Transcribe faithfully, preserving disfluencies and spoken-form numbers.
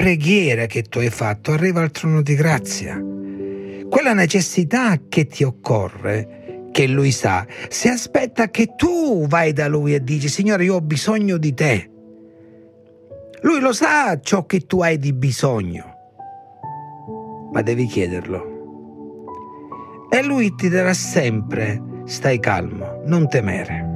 preghiera che tu hai fatto arriva al trono di grazia. Quella necessità che ti occorre, che Lui sa, si aspetta che tu vai da Lui e dici: Signore, io ho bisogno di te. Lui lo sa ciò che tu hai di bisogno, ma devi chiederlo. E Lui ti darà sempre: stai calmo, non temere.